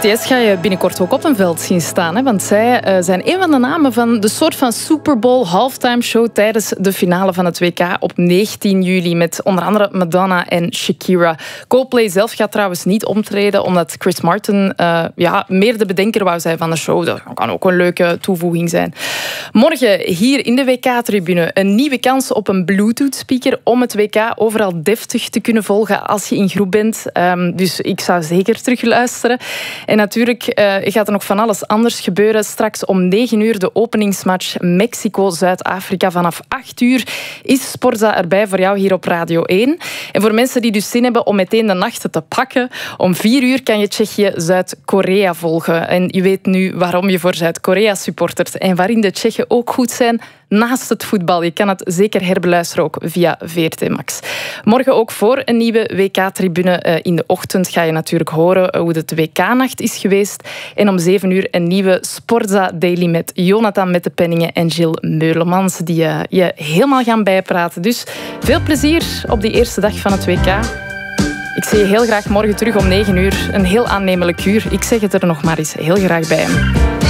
BTS ga je binnenkort ook op een veld zien staan. Hè? Want zij zijn een van de namen van de soort van Super Bowl halftime show tijdens de finale van het WK op 19 juli. Met onder andere Madonna en Shakira. Coldplay zelf gaat trouwens niet optreden, omdat Chris Martin meer de bedenker wou zijn van de show. Dat kan ook een leuke toevoeging zijn. Morgen hier in de WK-tribune een nieuwe kans op een Bluetooth-speaker om het WK overal deftig te kunnen volgen als je in groep bent. Dus ik zou zeker terugluisteren. En natuurlijk gaat er nog van alles anders gebeuren. Straks om 9 uur de openingsmatch Mexico-Zuid-Afrika. Vanaf 8 uur is Sporza erbij voor jou hier op Radio 1. En voor mensen die dus zin hebben om meteen de nachten te pakken, om 4 uur kan je Tsjechië-Zuid-Korea volgen. En je weet nu waarom je voor Zuid-Korea supportert en waarin de Tsjechen ook goed zijn naast het voetbal. Je kan het zeker herbeluisteren ook via VRT Max. Morgen ook voor een nieuwe WK-tribune. In de ochtend ga je natuurlijk horen hoe het WK-nacht is geweest. En om 7 uur een nieuwe Sporza Daily met Jonathan Met de Penningen en Gilles Meulemans, die je helemaal gaan bijpraten. Dus veel plezier op die eerste dag van het WK. Ik zie je heel graag morgen terug om 9 uur. Een heel aannemelijk uur. Ik zeg het er nog maar eens heel graag bij.